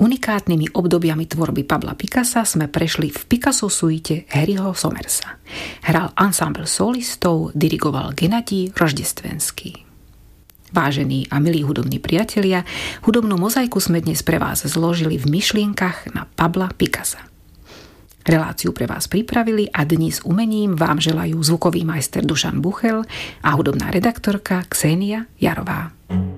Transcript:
Unikátnymi obdobiami tvorby Pabla Picassa sme prešli v Picasso suite Harryho Somersa. Hral ansámbel solistov, dirigoval Gennadij Roždestvenský. Vážení a milí hudobní priatelia, hudobnú mozaiku sme dnes pre vás zložili v myšlienkach na Pabla Picassa. Reláciu pre vás pripravili a dnes umením vám želajú zvukový majster Dušan Buchel a hudobná redaktorka Ksenia Jarová.